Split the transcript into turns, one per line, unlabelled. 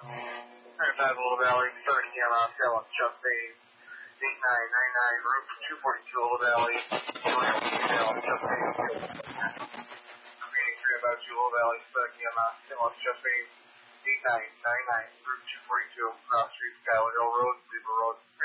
35 Little Valley, 30 on Salem, just a 8999, Route 242 Little Valley, Salem, just a 35 Little Valley, 30 on Salem, just a 8999, Route 242, Cross Street, Skyler Hill Road, Beaver Road.